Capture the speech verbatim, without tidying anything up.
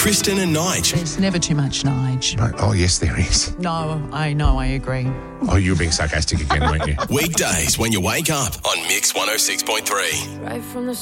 Kristen and Nige. There's never too much, Nige. Right. Oh, yes, there is. No, I know, I agree. Oh, you were being sarcastic again, weren't you? Weekdays when you wake up on Mix one oh six point three. Right from the